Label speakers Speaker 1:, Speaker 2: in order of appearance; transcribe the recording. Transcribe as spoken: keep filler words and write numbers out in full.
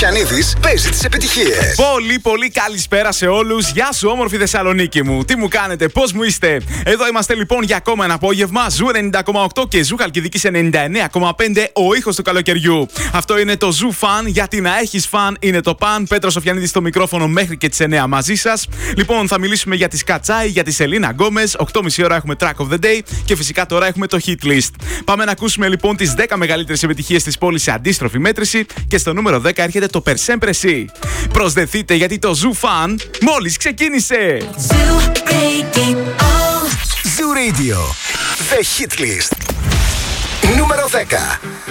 Speaker 1: Γιαννίδης παίζει τις επιτυχίες.
Speaker 2: Πολύ πολύ καλησπέρα σε όλους. Γεια σου όμορφη Θεσσαλονίκη μου. Τι μου κάνετε, πώς μου είστε? Εδώ είμαστε λοιπόν για ακόμα ένα απόγευμα. Ζου ενενήντα κόμμα οκτώ και Ζου Χαλκιδικής ενενήντα εννέα κόμμα πέντε. Ο ήχος του καλοκαιριού. Αυτό είναι το Ζου Φαν. Γιατί να έχεις φαν είναι το παν. Πέτρος Σοφιανίδης στο μικρόφωνο μέχρι και τις εννέα μαζί σας. Λοιπόν, θα μιλήσουμε για τη Σκατσάι, για τη Σελίνα Γκόμες. οκτώ και μισή ώρα έχουμε Track of the Day. Και φυσικά τώρα έχουμε το Hit List. Πάμε να ακούσουμε λοιπόν τις δέκα μεγαλύτερες επιτυχίες της πόλης σε αντίστροφη μέτρηση. Και στο νούμερο δέκα έρχεται το Per Sempre Si. Προσδεθείτε γιατί το Ζου Φαν μόλις ξεκίνησε.
Speaker 1: Ζου Radio. The Hit List. Νούμερο δέκα.